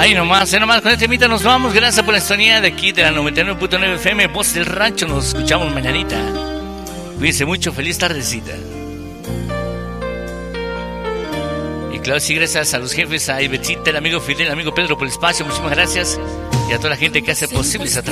Ahí nomás, con este temita nos vamos. Gracias por la sintonía de aquí de la 99.9 FM, Voz del Rancho. Nos escuchamos mañanita. Cuídense mucho, feliz tardecita. Y claro, sí, gracias a los jefes, a Ivetita, el amigo Fidel, el amigo Pedro por el espacio. Muchísimas gracias. Y a toda la gente que hace posible esa